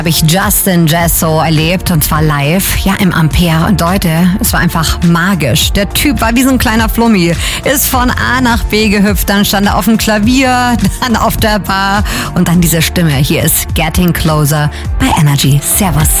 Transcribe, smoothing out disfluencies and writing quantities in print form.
Habe ich Justin Jesso erlebt und zwar live, ja im Ampere. Und Leute, es war einfach magisch. Der Typ war wie so ein kleiner Flummi, ist von A nach B gehüpft, dann stand er auf dem Klavier, dann auf der Bar und dann diese Stimme. Hier ist Getting Closer bei Energy. Servus.